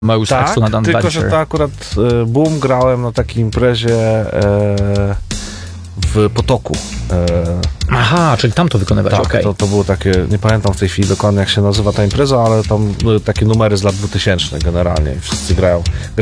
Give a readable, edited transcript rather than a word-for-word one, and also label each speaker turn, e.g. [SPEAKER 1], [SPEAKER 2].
[SPEAKER 1] Most
[SPEAKER 2] Tak,
[SPEAKER 1] Excellent Adventure.
[SPEAKER 2] tylko że to akurat Boom grałem na takiej imprezie w Potoku.
[SPEAKER 1] Aha, czyli tam to wykonywać,
[SPEAKER 2] Tak,
[SPEAKER 1] okej.
[SPEAKER 2] to było takie, nie pamiętam w tej chwili dokładnie jak się nazywa ta impreza, ale tam były takie numery z lat 2000 generalnie i wszyscy grają